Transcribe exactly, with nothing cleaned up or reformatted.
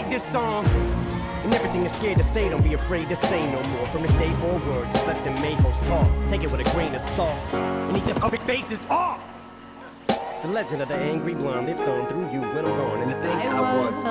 made this song. And everything is scared to say, don't be afraid to say no more. From this day forward, just let the mayhoes talk. Take it with a grain of salt. And eat the public faces off. The legend of the angry blonde lives on through you when I'm gone. And the thing I, I was. was